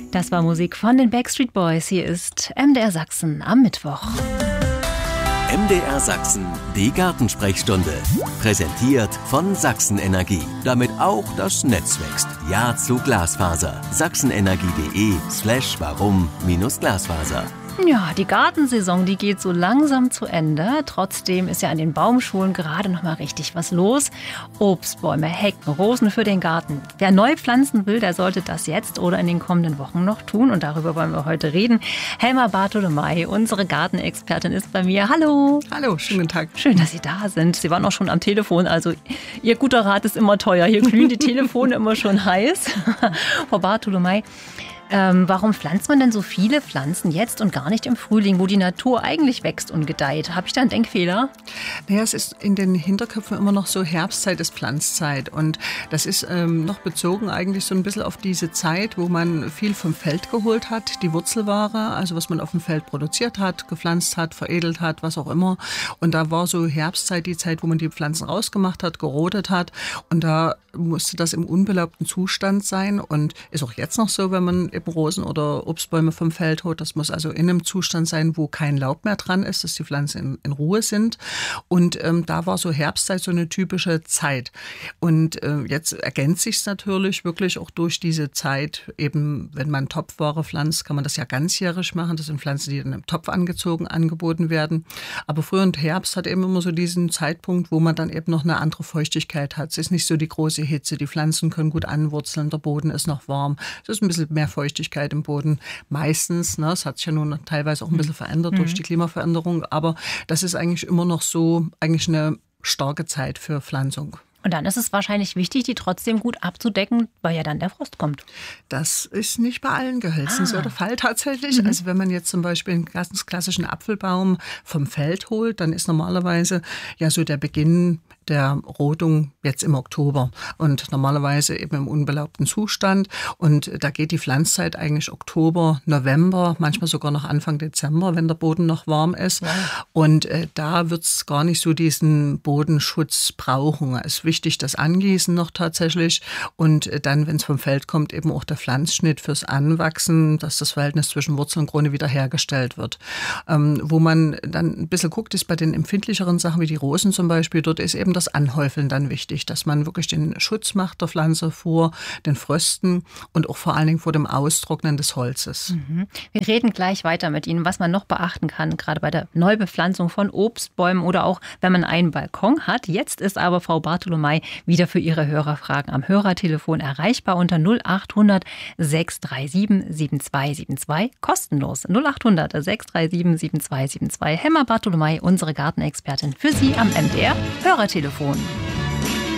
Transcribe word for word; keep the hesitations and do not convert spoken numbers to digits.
Das war Musik von den Backstreet Boys. Hier ist M D R Sachsen am Mittwoch. M D R Sachsen, die Gartensprechstunde. Präsentiert von Sachsenenergie. Damit auch das Netz wächst. Ja zu Glasfaser. sachsenenergie.de slash warum minus Glasfaser. Ja, die Gartensaison, die geht so langsam zu Ende. Trotzdem ist ja an den Baumschulen gerade noch mal richtig was los. Obstbäume, Hecken, Rosen für den Garten. Wer neu pflanzen will, der sollte das jetzt oder in den kommenden Wochen noch tun. Und darüber wollen wir heute reden. Helma Bartolomei, unsere Gartenexpertin, ist bei mir. Hallo. Hallo, schönen guten Tag. Schön, dass Sie da sind. Sie waren auch schon am Telefon. Also Ihr guter Rat ist immer teuer. Hier glühen die Telefone immer schon heiß. Frau Bartolomei, Ähm, warum pflanzt man denn so viele Pflanzen jetzt und gar nicht im Frühling, wo die Natur eigentlich wächst und gedeiht? Habe ich da einen Denkfehler? Naja, es ist in den Hinterköpfen immer noch so, Herbstzeit ist Pflanzzeit. Und das ist ähm, noch bezogen eigentlich so ein bisschen auf diese Zeit, wo man viel vom Feld geholt hat, die Wurzelware, also was man auf dem Feld produziert hat, gepflanzt hat, veredelt hat, was auch immer. Und da war so Herbstzeit die Zeit, wo man die Pflanzen rausgemacht hat, gerodet hat. Und da musste das im unbelaubten Zustand sein und ist auch jetzt noch so, wenn man eben Rosen oder Obstbäume vom Feld holt. Das muss also in einem Zustand sein, wo kein Laub mehr dran ist, dass die Pflanzen in, in Ruhe sind. Und ähm, da war so Herbstzeit so eine typische Zeit. Und äh, jetzt ergänzt sich es natürlich wirklich auch durch diese Zeit, eben wenn man Topfware pflanzt, kann man das ja ganzjährig machen. Das sind Pflanzen, die dann im Topf angezogen angeboten werden. Aber Früh und Herbst hat eben immer so diesen Zeitpunkt, wo man dann eben noch eine andere Feuchtigkeit hat. Es ist nicht so die große Hitze. Die Pflanzen können gut anwurzeln, der Boden ist noch warm. Es ist ein bisschen mehr Feuchtigkeit im Boden. Meistens, ne, es hat sich ja nun teilweise auch ein bisschen verändert mhm. durch die Klimaveränderung, aber das ist eigentlich immer noch so, eigentlich eine starke Zeit für Pflanzung. Und dann ist es wahrscheinlich wichtig, die trotzdem gut abzudecken, weil ja dann der Frost kommt. Das ist nicht bei allen Gehölzen ah. so der Fall tatsächlich. Mhm. Also wenn man jetzt zum Beispiel einen ganz klassischen Apfelbaum vom Feld holt, dann ist normalerweise ja so der Beginn der Rodung jetzt im Oktober und normalerweise eben im unbelaubten Zustand. Und da geht die Pflanzzeit eigentlich Oktober, November, manchmal sogar noch Anfang Dezember, wenn der Boden noch warm ist. Ja. Und äh, da wird es gar nicht so diesen Bodenschutz brauchen. Es ist wichtig, das Angießen noch tatsächlich und äh, dann, wenn es vom Feld kommt, eben auch der Pflanzschnitt fürs Anwachsen, dass das Verhältnis zwischen Wurzel und Krone wiederhergestellt wird. Ähm, wo man dann ein bisschen guckt, ist bei den empfindlicheren Sachen wie die Rosen zum Beispiel, dort ist eben das Anhäufeln dann wichtig, dass man wirklich den Schutz macht der Pflanze vor den Frösten und auch vor allen Dingen vor dem Austrocknen des Holzes. Mhm. Wir reden gleich weiter mit Ihnen, was man noch beachten kann, gerade bei der Neubepflanzung von Obstbäumen oder auch, wenn man einen Balkon hat. Jetzt ist aber Frau Bartolomei wieder für Ihre Hörerfragen am Hörertelefon erreichbar unter null acht hundert sechs drei sieben sieben zwei sieben zwei, kostenlos null acht hundert sechs drei sieben sieben zwei sieben zwei. Helma Bartolomei, unsere Gartenexpertin, für Sie am M D R Hörertelefon.